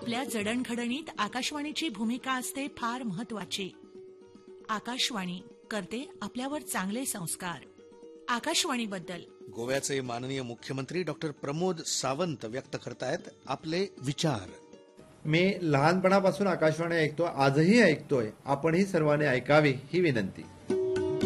आपल्या जडणघडणीत आकाशवाणीची भूमिका असते फार महत्वाची. आकाशवाणी करते आपल्यावर चांगले संस्कार. आकाशवाणीबद्दल गोव्याचे माननीय मुख्यमंत्री डॉक्टर प्रमोद सावंत व्यक्त करतायत आपले विचार. मी लहानपणापासून आकाशवाणी ऐकतो, आजही ऐकतोय. आपणही सर्वांनी ऐकावी ही विनंती.